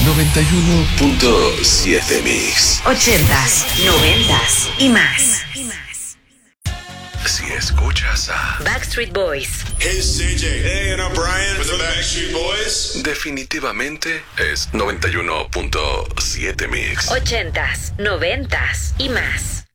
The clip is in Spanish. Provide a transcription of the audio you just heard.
91.7 Mix. 80s, 90s y más. Si escuchas a Backstreet Boys, Hey, it's CJ. Hey, and I'm Brian with the Backstreet Boys. definitivamente es 91.7 Mix. 80s, 90s y más.